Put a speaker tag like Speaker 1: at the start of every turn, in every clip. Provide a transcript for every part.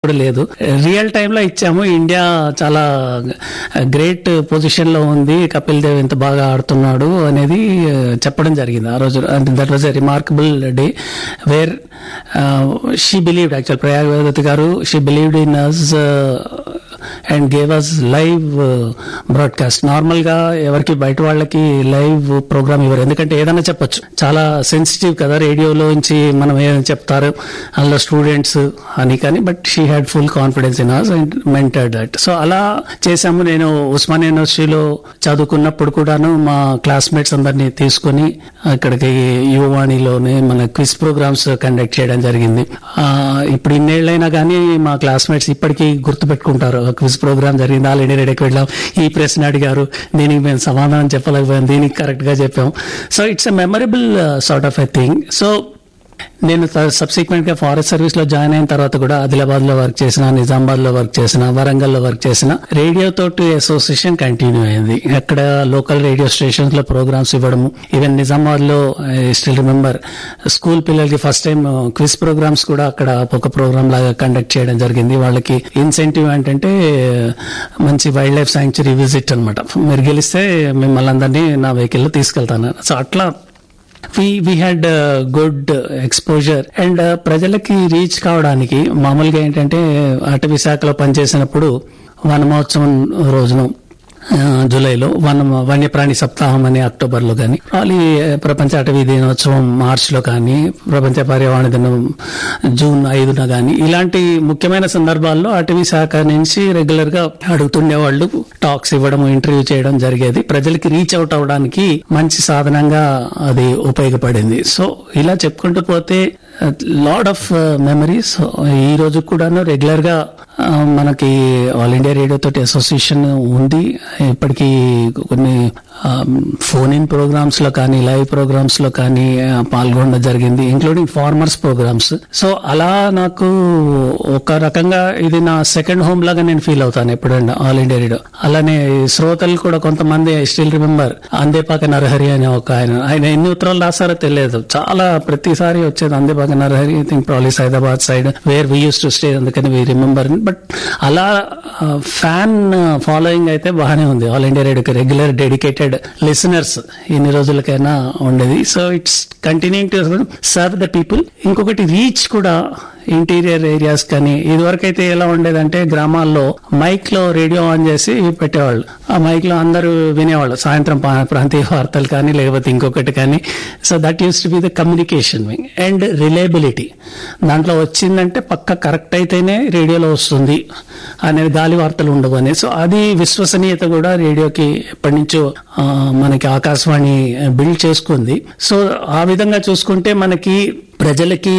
Speaker 1: కూడా లేదు. Real time లో ఇచ్చాము. ఇండియా చాలా గ్రేట్ పొజిషన్ లో ఉంది, కపిల్ దేవ్ ఎంత బాగా ఆడుతున్నాడు అనేది చెప్పడం జరిగింది ఆ రోజు. That was a remarkable day where she believed, actual Prayag Vedavathi గారు, she believed in us and gave us live broadcast. Normal గా ఎవరికి బయట వాళ్ళకి లైవ్ ప్రోగ్రామ్ ఇవ్వరు, ఎందుకంటే ఏదైనా చెప్పొచ్చు, చాలా సెన్సిటివ్ కదా రేడియోలోంచి మనం ఏదైనా చెప్తారు అందులో స్టూడెంట్స్ అని. కానీ but she had full confidence in us and mentored that. So అలా చేశాము. నేను ఉస్మానియా యూనివర్సిటీలో చదువుకున్నప్పుడు కూడాను మా క్లాస్మేట్స్ అందరినీ తీసుకుని ఇక్కడికి యువవాణిలోనే మన క్విజ్ ప్రోగ్రామ్స్ కండక్ట్ చేయడం జరిగింది. ఇప్పుడు ఇన్నేళ్లైనా కానీ మా క్లాస్మేట్స్ ఇప్పటికీ గుర్తు పెట్టుకుంటారు. క్విజ్ ప్రోగ్రామ్ జరిగింది, ఆల్ ఇండియా రేడియోకి వెళ్ళాం, ఈ ప్రశ్న అడిగారు, దీనికి మేము సమాధానం చెప్పలేకపోయాం, దీనికి కరెక్ట్ గా చెప్పాం. So it's a memorable sort of a thing. So నేను సబ్సిక్వెంట్ గా ఫారెస్ట్ సర్వీస్ లో జాయిన్ అయిన తర్వాత కూడా ఆదిలాబాద్ లో వర్క్ చేసిన, నిజామాబాద్ లో వర్క్ చేసిన, వరంగల్ లో వర్క్ చేసిన, రేడియో తోటి అసోసియేషన్ కంటిన్యూ అయింది. అక్కడ లోకల్ రేడియో స్టేషన్స్ లో ప్రోగ్రామ్స్ ఇవ్వడము. ఈవెన్ నిజామాబాద్ లో స్టిల్ రిమెంబర్ స్కూల్ పిల్లలకి ఫస్ట్ టైం క్విజ్ ప్రోగ్రామ్స్ కూడా అక్కడ ఒక ప్రోగ్రామ్ లాగా కండక్ట్ చేయడం జరిగింది. వాళ్ళకి ఇన్సెంటివ్ ఏంటంటే మంచి వైల్డ్ లైఫ్ శాంక్చురీ విజిట్ అనమాట. మీరు గెలిస్తే మిమ్మల్ని అందరినీ నా వెహికల్ లో తీసుకెళ్తాను. సో అట్లా we had good exposure and ప్రజలకి రీచ్ కావడానికి మామూలుగా ఏంటంటే అటవీ శాఖలో పనిచేసినప్పుడు వన మహోత్సవం రోజున జూలైలో వన్యప్రాణి సప్తాహం అని అక్టోబర్ లో కానీ, ప్రపంచ అటవీ దినోత్సవం మార్చ్ లో కానీ, ప్రపంచ పర్యావరణ దినం జూన్ 5న కానీ, ఇలాంటి ముఖ్యమైన సందర్భాల్లో అటవీ శాఖ నుంచి రెగ్యులర్ గా అడుగుతుండేవాళ్ళు, టాక్స్ ఇవ్వడం, ఇంటర్వ్యూ చేయడం జరిగేది. ప్రజలకి రీచ్ అవుట్ అవడానికి మంచి సాధనంగా అది ఉపయోగపడింది. సో ఇలా చెప్పుకుంటూ పోతే లాట్ ఆఫ్ మెమరీస్. ఈ రోజు కూడాను రెగ్యులర్ గా మనకి ఆల్ ఇండియా రేడియో తోటి అసోసియేషన్ ఉంది. ఇప్పటికీ కొన్ని ఫోన్ ఇన్ ప్రోగ్రామ్స్ లో కానీ, లైవ్ ప్రోగ్రామ్స్ లో కానీ పాల్గొనడం జరిగింది, ఇంక్లూడింగ్ ఫార్మర్స్ ప్రోగ్రామ్స్. సో అలా నాకు ఒక రకంగా ఇది నా సెకండ్ హోమ్ లాగా నేను ఫీల్ అవుతాను ఎప్పుడైనా ఆల్ ఇండియా రేడియో. అలానే శ్రోతలు కూడా కొంతమంది స్టిల్ రిమెంబర్ అందేపాక నరహరి అనే ఒక ఆయన ఎన్ని ఉత్తరాలు రాసారో తెలియదు, చాలా ప్రతిసారి వచ్చేది అందేపాక Narahari. I think ప్రాలిస్ Hyderabad side where we use to stay, అందుకని వీ రిమెంబర్. బట్ అలా ఫ్యాన్ ఫాలోయింగ్ అయితే బాగానే ఉంది all India రేడియోకి. Regular dedicated listeners ఎన్ని రోజులకైనా ఉండేది. So it's continuing to serve the people. ఇంకొకటి రీచ్ కూడా ఇంటీరియర్ ఏరియాస్ కానీ. ఇదివరకైతే ఎలా ఉండేదంటే గ్రామాల్లో మైక్ లో రేడియో ఆన్ చేసి పెట్టేవాళ్ళు, ఆ మైక్ లో అందరూ వినేవాళ్ళు, సాయంత్రం ప్రాంతీయ వార్తలు కానీ లేకపోతే ఇంకొకటి కానీ. So that use to be the communication wing and reliability. దాంట్లో వచ్చిందంటే పక్క కరెక్ట్ అయితేనే రేడియోలో వస్తుంది అనేది, గాలి వార్తలు ఉండవు అని. సో అది విశ్వసనీయత కూడా రేడియోకి ఎప్పటి నుంచో మనకి ఆకాశవాణి బిల్డ్ చేసుకుంది. సో ఆ విధంగా చూసుకుంటే మనకి ప్రజలకి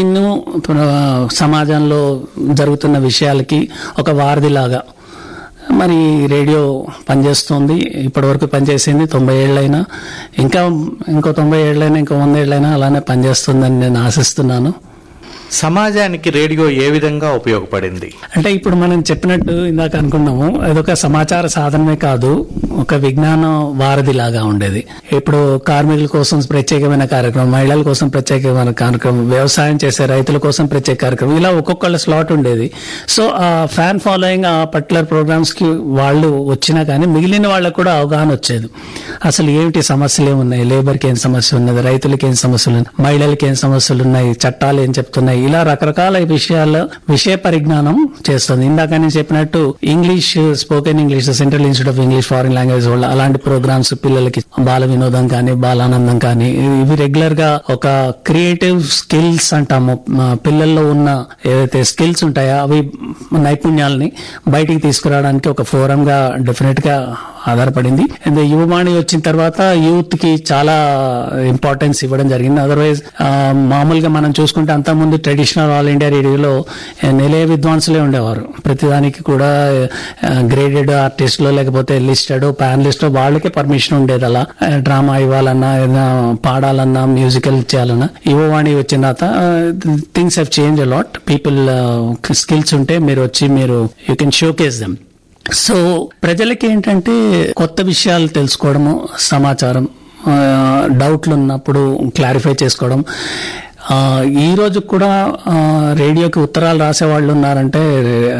Speaker 1: సమాజంలో జరుగుతున్న విషయాలకి ఒక వారధిలాగా మరి రేడియో పనిచేస్తుంది. ఇప్పటి వరకు పనిచేసింది 90 ఏళ్లైనా, ఇంకో 90 ఏళ్లైనా, ఇంకో 100 ఏళ్లైనా అలానే పనిచేస్తుందని నేను ఆశిస్తున్నాను.
Speaker 2: సమాజానికి రేడియో ఏ విధంగా ఉపయోగపడింది
Speaker 1: అంటే ఇప్పుడు మనం చెప్పినట్టు ఇందాక అనుకున్నాము, అదొక సమాచార సాధనమే కాదు, ఒక విజ్ఞాన వారధి లాగా ఉండేది. ఇప్పుడు కార్మికుల కోసం ప్రత్యేకమైన కార్యక్రమం, మహిళల కోసం ప్రత్యేకమైన కార్యక్రమం, వ్యవసాయం చేసే రైతుల కోసం ప్రత్యేక కార్యక్రమం, ఇలా ఒక్కొక్కళ్ళ స్లాట్ ఉండేది. సో ఆ ఫ్యాన్ ఫాలోయింగ్ ఆ పర్టికులర్ ప్రోగ్రామ్స్ కి వాళ్ళు వచ్చినా కానీ మిగిలిన వాళ్ళకు కూడా అవగాహన వచ్చేది. అసలు ఏమిటి సమస్యలు ఏమున్నాయి, లేబర్కి ఏం సమస్య ఉన్నది, రైతులకి ఏం సమస్యలు ఉన్నాయి, మహిళలకి ఏం సమస్యలు ఉన్నాయి, చట్టాలు ఏం చెప్తున్నాయి, ఇలా రకరకాల విషయ పరిజ్ఞానం చేస్తుంది. ఇందాక నేను చెప్పినట్టు English, spoken English, central institute of English foreign language వాళ్ళు అలాంటి ప్రోగ్రామ్స్ పిల్లలకి, బాల వినోదం కానీ, బాలానందం కానీ, ఇవి రెగ్యులర్ గా ఒక క్రియేటివ్ స్కిల్స్ అంటాము, పిల్లల్లో ఉన్న ఏదైతే స్కిల్స్ ఉంటాయో అవి నైపుణ్యాలని బయటికి తీసుకురావడానికి ఒక ఫోరం గా డెఫినెట్ గా ఆధారపడింది. యువవాణి వచ్చిన తర్వాత యూత్ కి చాలా ఇంపార్టెన్స్ ఇవ్వడం జరిగింది. అదర్వైజ్ మామూలుగా మనం చూసుకుంటే అంతకుముందు ట్రెడిషనల్ ఆల్ ఇండియా రేడియోలో నిలయ విద్వాంసులే ఉండేవారు. ప్రతిదానికి కూడా గ్రేడెడ్ ఆర్టిస్టులు లేకపోతే లిస్టెడ్ ప్యానలిస్ట్ వాళ్ళకే పర్మిషన్ ఉండేది. అలా డ్రామా ఇవ్వాలన్నా, ఏదైనా పాడాలన్నా, మ్యూజికల్ చేయాలన్నా. యువవాణి వచ్చిన తర్వాత things have change allot. People skills ఉంటే మీరు వచ్చి you can showcase them. So ప్రజలకి ఏంటంటే కొత్త విషయాలు తెలుసుకోవడము, సమాచారం, డౌట్లు ఉన్నప్పుడు క్లారిఫై చేసుకోవడం. ఈ రోజు కూడా రేడియోకి ఉత్తరాలు రాసే వాళ్ళు ఉన్నారంటే